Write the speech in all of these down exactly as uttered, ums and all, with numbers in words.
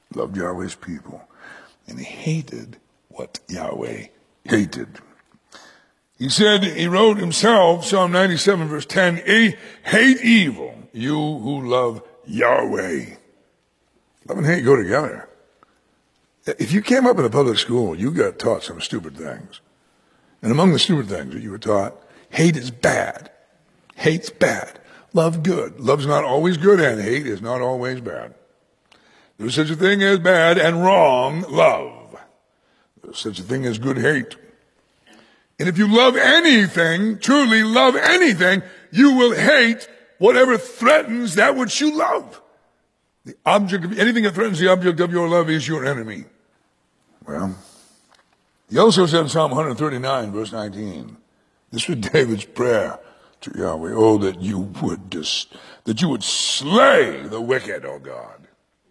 loved Yahweh's people, and he hated what Yahweh hated. He said, he wrote himself, Psalm ninety-seven, verse ten, hate evil, you who love Yahweh. Love and hate go together. If you came up in a public school, you got taught some stupid things. And among the stupid things that you were taught, hate is bad. Hate's bad. Love good. Love's not always good, and hate is not always bad. There's such a thing as bad and wrong love. There's such a thing as good hate. And if you love anything, truly love anything, you will hate whatever threatens that which you love. The object of anything that threatens the object of your love is your enemy. Well, he also said in Psalm one thirty-nine, verse nineteen, this was David's prayer to Yahweh, oh, that you would dis- that you would slay the wicked, oh God.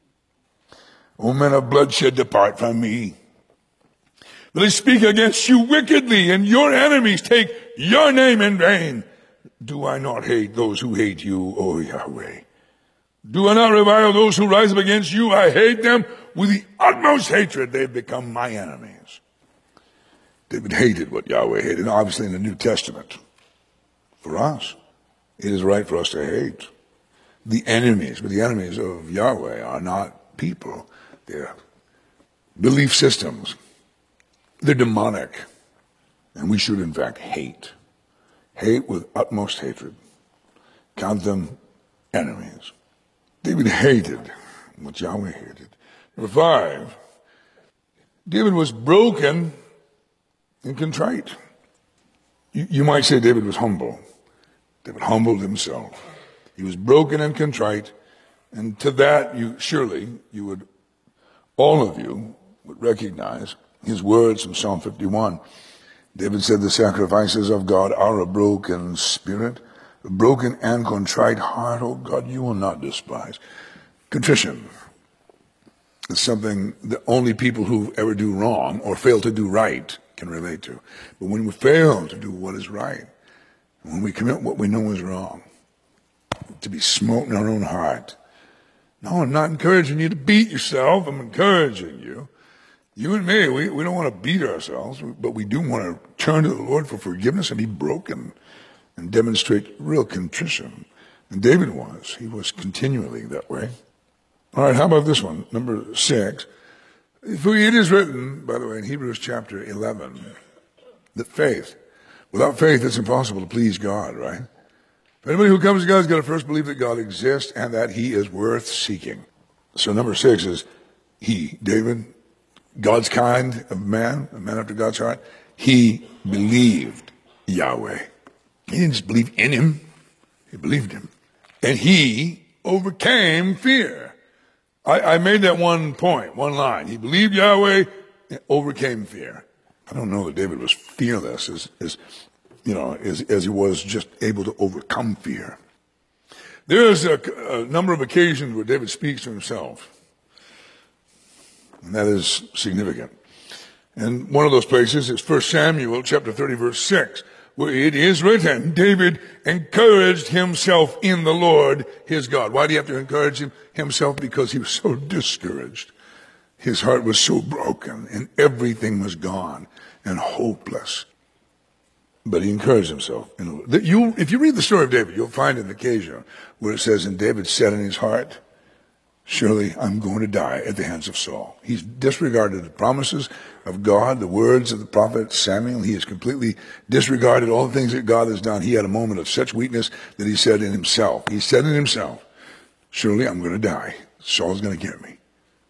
O men of bloodshed, depart from me. But they speak against you wickedly, and your enemies take your name in vain. Do I not hate those who hate you, O Yahweh? Do I not revile those who rise up against you? I hate them with the utmost hatred. They've become my enemies. David hated what Yahweh hated. And obviously in the New Testament, for us, it is right for us to hate the enemies. But the enemies of Yahweh are not people. They're belief systems. They're demonic. And we should, in fact, hate. Hate with utmost hatred. Count them enemies. David hated what Yahweh hated. Number five, David was broken and contrite. You, you might say David was humble. David humbled himself. He was broken and contrite. And to that, you surely, you would, all of you would recognize his words from Psalm fifty-one. David said, the sacrifices of God are a broken spirit, a broken and contrite heart, oh God, you will not despise. Contrition is something that only people who ever do wrong or fail to do right can relate to. But when we fail to do what is right, when we commit what we know is wrong, to be smote in our own heart. No, I'm not encouraging you to beat yourself. I'm encouraging you. You and me, we, we don't want to beat ourselves, but we do want to turn to the Lord for forgiveness and be broken and demonstrate real contrition. And David was. He was continually that way. All right, how about this one? Number six. For it is written, by the way, in Hebrews chapter eleven, that faith, without faith it's impossible to please God, right? If anybody who comes to God has got to first believe that God exists and that he is worth seeking. So number six is he, David, God's kind of man, a man after God's heart, he believed Yahweh. He didn't just believe in him, he believed him. And he overcame fear. I, I made that one point, one line. He believed Yahweh and overcame fear. I don't know that David was fearless as, as you know, as, as he was just able to overcome fear. There's a, a number of occasions where David speaks to himself. And that is significant. And one of those places is First Samuel chapter thirty, verse six, where it is written, David encouraged himself in the Lord his God. Why do you have to encourage him, himself? Because he was so discouraged. His heart was so broken and everything was gone and hopeless. But he encouraged himself. In the Lord. You, if you read the story of David, you'll find an occasion where it says, and David said in his heart, surely I'm going to die at the hands of Saul. He's disregarded the promises of God, the words of the prophet Samuel. He has completely disregarded all the things that God has done. He had a moment of such weakness that he said in himself, he said in himself, surely I'm going to die. Saul's going to get me.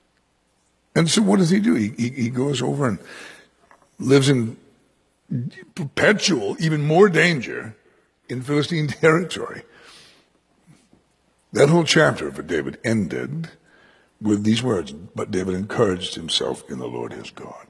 And so what does he do? He, he, he goes over and lives in perpetual, even more danger in Philistine territory. That whole chapter for David ended with these words, but David encouraged himself in the Lord his God.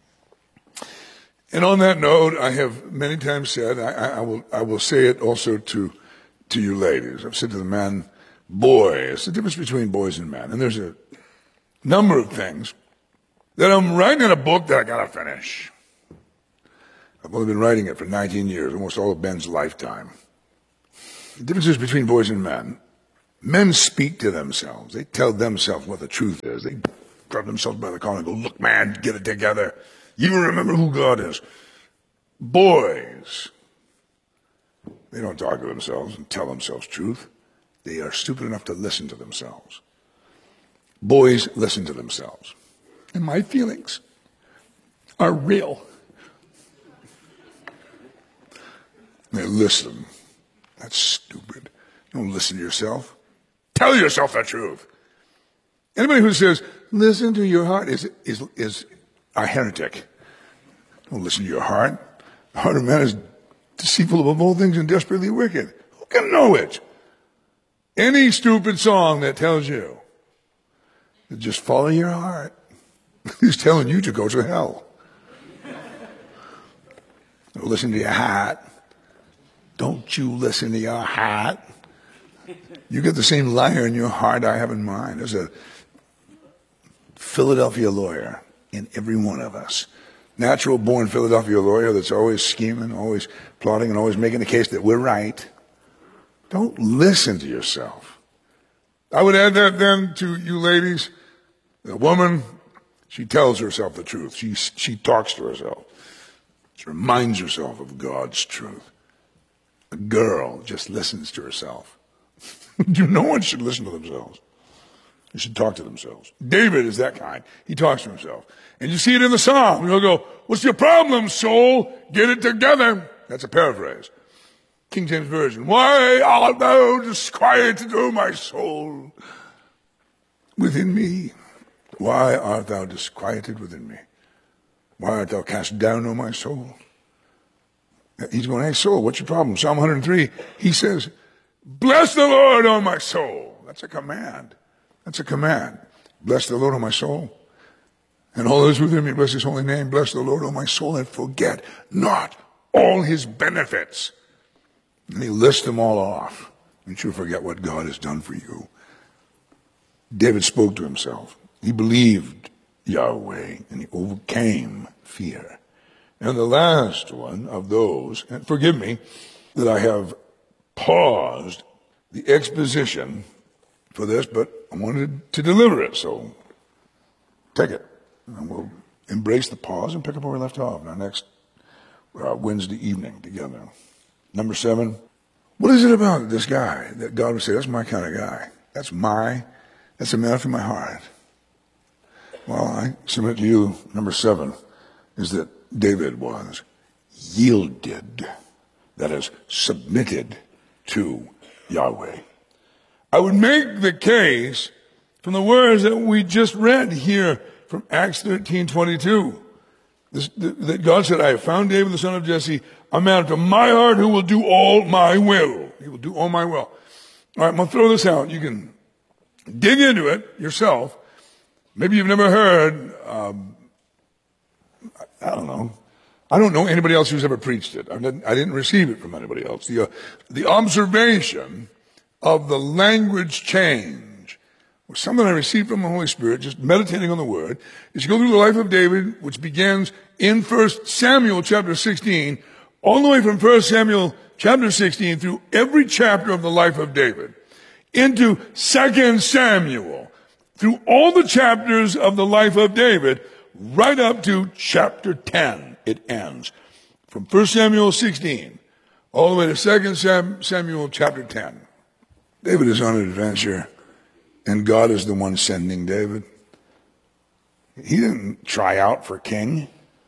And on that note, I have many times said, I, I, will, I will say it also to, to you ladies. I've said to the men, boys, the difference between boys and men. And there's a number of things that I'm writing in a book that I gotta finish. I've only been writing it for nineteen years, almost all of Ben's lifetime. The differences between boys and men. Men speak to themselves. They tell themselves what the truth is. They grab themselves by the collar and go, look, man, get it together. You remember who God is. Boys, they don't talk to themselves and tell themselves truth. They are stupid enough to listen to themselves. Boys listen to themselves. And my feelings are real. They listen. That's stupid. Don't listen to yourself. Tell yourself the truth. Anybody who says, listen to your heart is, is, is a heretic. Don't listen to your heart. The heart of man is deceitful above all things and desperately wicked. Who can know it? Any stupid song that tells you, just follow your heart, is telling you to go to hell. Don't listen to your heart. Don't you listen to your heart. You get the same liar in your heart I have in mine. There's a Philadelphia lawyer in every one of us. Natural born Philadelphia lawyer that's always scheming, always plotting, and always making the case that we're right. Don't listen to yourself. I would add that then to you ladies. The woman, she tells herself the truth. She, she talks to herself. She reminds herself of God's truth. A girl just listens to herself. No one should listen to themselves. They should talk to themselves. David is that kind. He talks to himself. And you see it in the Psalm. He'll go, what's your problem, soul? Get it together. That's a paraphrase. King James Version. Why art thou disquieted, O my soul, within me? Why art thou disquieted within me? Why art thou cast down, O my soul? He's going, hey, soul, what's your problem? Psalm one hundred three, he says, bless the Lord, O my soul. That's a command. That's a command. Bless the Lord, O my soul. And all those within me, bless his holy name. Bless the Lord, O my soul, and forget not all his benefits. And he lists them all off. Don't you forget what God has done for you. David spoke to himself. He believed Yahweh, and he overcame fear. And the last one of those, and forgive me that I have paused the exposition for this, but I wanted to deliver it, so take it. And we'll embrace the pause and pick up where we left off in our next uh, Wednesday evening together. Number seven, what is it about this guy that God would say, that's my kind of guy? That's my, that's a man after my heart. Well, I submit to you, number seven, is that David was yielded, that is, submitted to Yahweh. I would make the case from the words that we just read here from Acts thirteen twenty-two, this, that God said, I have found David, the son of Jesse, a man after my heart who will do all my will. He will do all my will. All right, I'm going to throw this out. You can dig into it yourself. Maybe you've never heard, um, I don't know. I don't know anybody else who's ever preached it. I didn't, I didn't receive it from anybody else. The, uh, the observation of the language change was something I received from the Holy Spirit, just meditating on the Word. As you go through the life of David, which begins in First Samuel chapter sixteen, all the way from First Samuel chapter sixteen through every chapter of the life of David, into Second Samuel, through all the chapters of the life of David, right up to chapter ten, it ends. From First Samuel sixteen, all the way to Second Samuel chapter ten. David is on an adventure, and God is the one sending David. He didn't try out for king.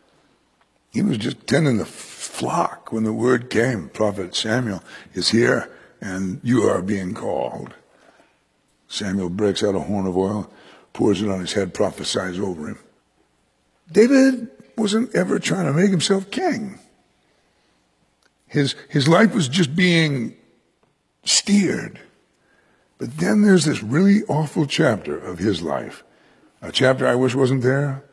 He was just tending the flock when the word came. Prophet Samuel is here, and you are being called. Samuel breaks out a horn of oil, pours it on his head, prophesies over him. David wasn't ever trying to make himself king. His, his life was just being steered. But then there's this really awful chapter of his life, a chapter I wish wasn't there.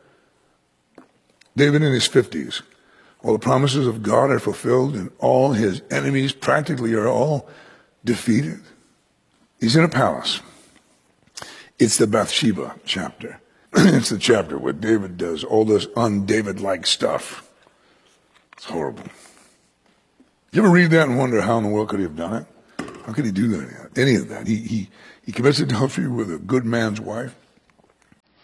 David in his fifties. All the promises of God are fulfilled, and all his enemies practically are all defeated. He's in a palace. It's the Bathsheba chapter. It's the chapter where David does all this un-David-like stuff. It's horrible. You ever read that and wonder how in the world could he have done it? How could he do that? Any of that? He, he, he commits adultery with a good man's wife.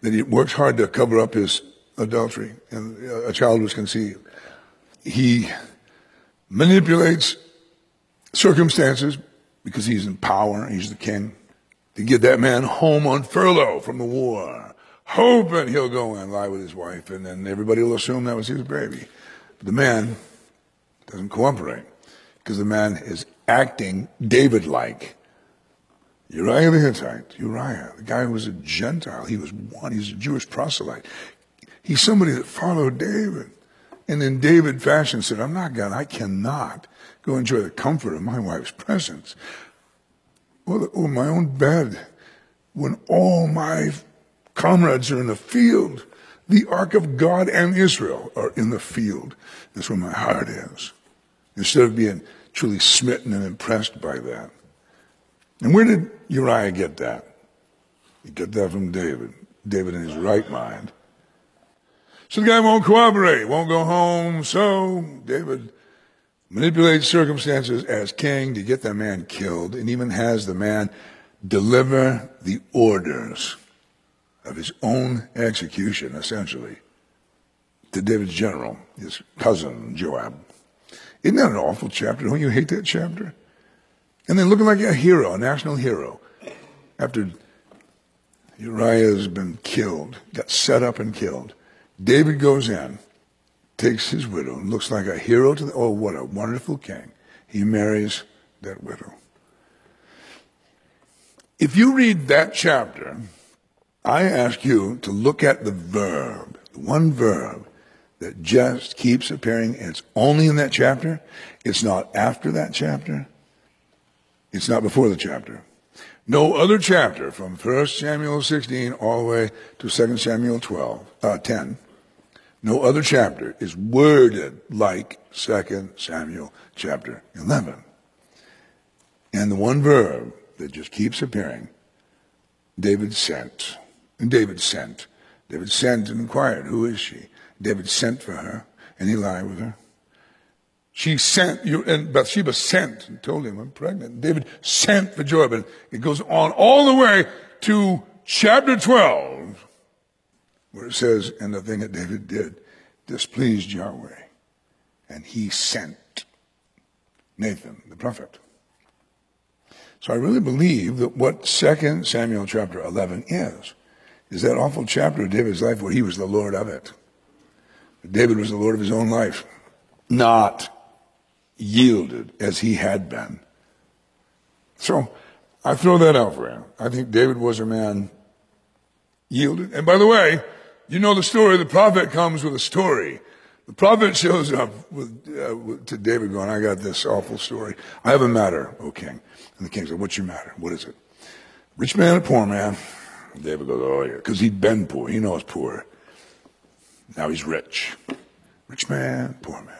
that he works hard to cover up his adultery, and a child was conceived. He manipulates circumstances because he's in power, he's the king, to get that man home on furlough from the war, hoping he'll go and lie with his wife, and then everybody will assume that was his baby. But the man doesn't cooperate because the man is acting David-like. Uriah the Hittite, Uriah, the guy who was a Gentile, he was one, he's a Jewish proselyte. He's somebody that followed David. And in David fashion said, I'm not God, I cannot go enjoy the comfort of my wife's presence. Or, or my own bed, when all my comrades are in the field. The ark of God and Israel are in the field. That's where my heart is. Instead of being truly smitten and impressed by that. And where did Uriah get that? He got that from David. David in his right mind. So the guy won't cooperate, won't go home. So David manipulates circumstances as king to get that man killed, and even has the man deliver the orders of his own execution, essentially, to David's general, his cousin Joab. Isn't that an awful chapter? Don't you hate that chapter? And then looking like a hero, a national hero, after Uriah has been killed, got set up and killed, David goes in, takes his widow, and looks like a hero to the, oh, what a wonderful king. He marries that widow. If you read that chapter, I ask you to look at the verb, one verb that just keeps appearing, and it's only in that chapter. It's not after that chapter. It's not before the chapter. No other chapter from First Samuel sixteen all the way to Second Samuel twelve, uh, ten. No other chapter is worded like Second Samuel chapter eleven. And the one verb that just keeps appearing, David sent. And David sent. David sent and inquired, who is she? David sent for her, and he lied with her. She sent, you, and Bathsheba sent and told him, I'm pregnant. David sent for Joab. And it goes on all the way to chapter twelve, where it says, and the thing that David did displeased Yahweh. And he sent Nathan, the prophet. So I really believe that what Second Samuel chapter eleven is, is that awful chapter of David's life where he was the Lord of it. David was the Lord of his own life, not yielded as he had been. So I throw that out for you. I think David was a man yielded. And by the way, you know the story. The prophet comes with a story. The prophet shows up with, uh, with, to David going, I got this awful story. I have a matter, O king. And the king said, what's your matter? What is it? Rich man, a poor man. And David goes, oh yeah, because he'd been poor. He knows poor. Now he's rich. Rich man, poor man.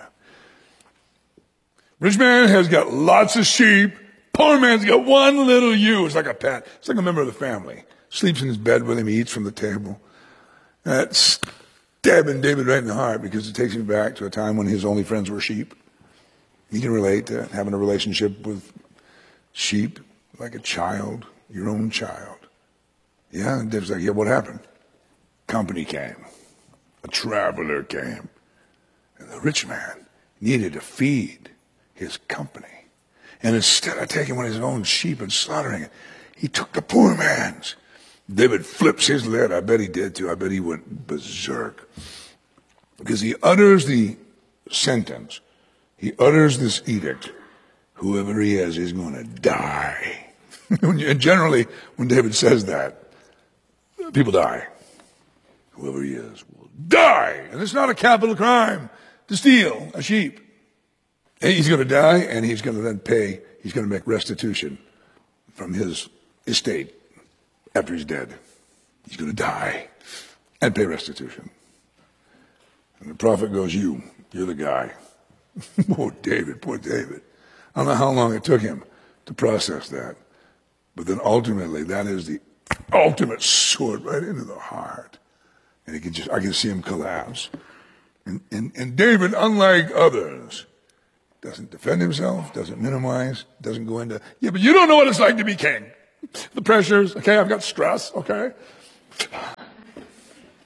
Rich man has got lots of sheep. Poor man's got one little ewe. It's like a pet. It's like a member of the family. Sleeps in his bed with him. He eats from the table. That's stabbing David right in the heart because it takes him back to a time when his only friends were sheep. He can relate to having a relationship with sheep like a child, your own child. Yeah, and David's like, yeah, what happened? Company came. A traveler came. And the rich man needed to feed his company. And instead of taking one of his own sheep and slaughtering it, he took the poor man's. David flips his lid. I bet he did too. I bet he went berserk. Because he utters the sentence. He utters this edict. Whoever he is, is going to die. And generally, when David says that, people die. Whoever he is will die. And it's not a capital crime to steal a sheep. And he's going to die, and he's going to then pay. He's going to make restitution from his estate after he's dead. He's going to die and pay restitution. And the prophet goes, you, you're the guy. Poor David, poor David. I don't know how long it took him to process that. But then ultimately, that is the ultimate sword right into the heart. And he can just, I can see him collapse. And, and, and David, unlike others, doesn't defend himself, doesn't minimize, doesn't go into, yeah, but you don't know what it's like to be king. The pressures, okay, I've got stress, okay.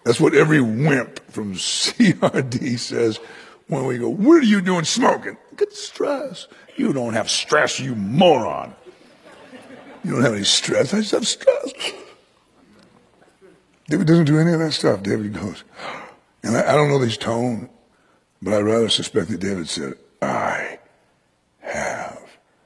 That's what every wimp from C R D says when we go, what are you doing smoking? Get stress. You don't have stress, you moron. You don't have any stress. I just have stress. David doesn't do any of that stuff. David goes, and I, I don't know his tone, but I rather suspect that David said, I have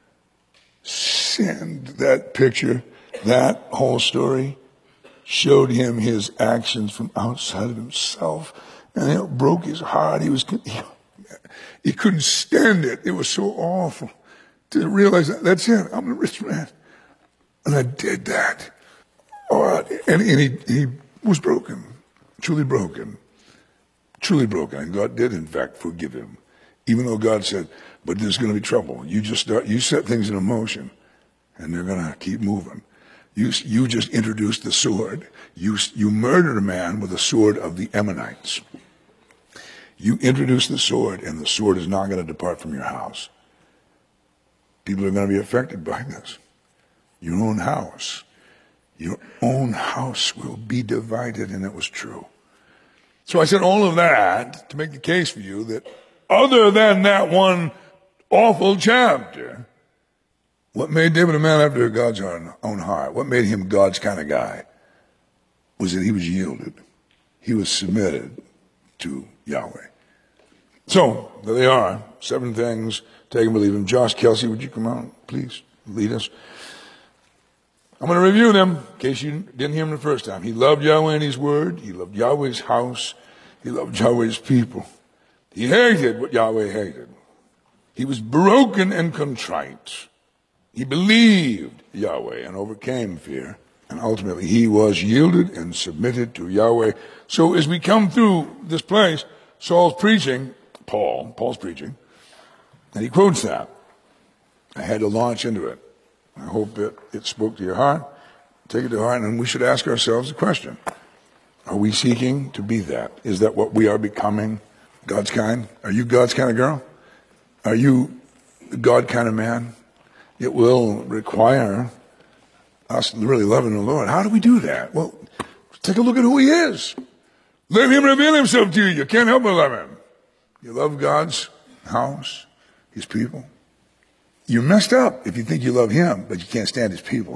sinned. That picture, that whole story showed him his actions from outside of himself, and it broke his heart. He was, he, he couldn't stand it. It was so awful to realize that that's it. I'm a rich man. And I did that. Oh, and, and he, he was broken, truly broken, truly broken. And God did, in fact, forgive him. Even though God said, but there's going to be trouble. You just start, you set things in motion, and they're going to keep moving. You, you just introduced the sword. You, you murdered a man with the sword of the Ammonites. You introduced the sword, and the sword is not going to depart from your house. People are going to be affected by this. Your own house. Your own house will be divided, and it was true. So I said all of that to make the case for you that other than that one awful chapter, what made David a man after God's own heart, what made him God's kind of guy, was that he was yielded. He was submitted to Yahweh. So, there they are. Seven things. Take and believe him. Josh Kelsey, would you come out, please? Lead us. I'm going to review them in case you didn't hear him the first time. He loved Yahweh and his word. He loved Yahweh's house. He loved Yahweh's people. He hated what Yahweh hated. He was broken and contrite. He believed Yahweh and overcame fear. And ultimately, he was yielded and submitted to Yahweh. So as we come through this place, Saul's preaching, Paul, Paul's preaching, and he quotes that. I had to launch into it. I hope it, it spoke to your heart. Take it to heart, and we should ask ourselves the question. Are we seeking to be that? Is that what we are becoming? God's kind? Are you God's kind of girl? Are you God kind of man? It will require us really loving the Lord. How do we do that? Well, take a look at who he is. Let him reveal himself to you. You can't help but love him. You love God's house, his people. You're messed up if you think you love him, but you can't stand his people.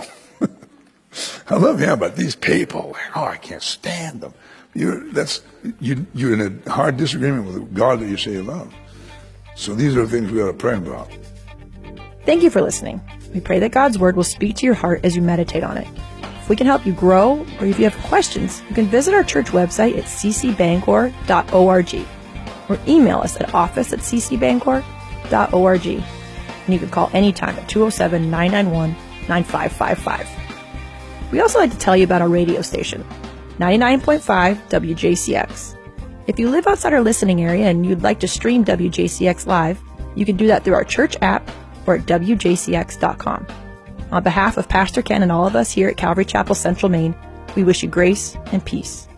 I love him, but these people, oh, I can't stand them. You're, that's, you, you're in a hard disagreement with the God that you say you love. So these are the things we ought to pray about. Thank you for listening. We pray that God's word will speak to your heart as you meditate on it. If we can help you grow, or if you have questions, you can visit our church website at c c bangor dot org or email us at office at c c bangor dot org. And you can call anytime at two oh seven, nine nine one, nine five five five. We also like to tell you about our radio station, ninety-nine point five W J C X. If you live outside our listening area and you'd like to stream W J C X live, you can do that through our church app or at w j c x dot com. On behalf of Pastor Ken and all of us here at Calvary Chapel Central Maine, we wish you grace and peace.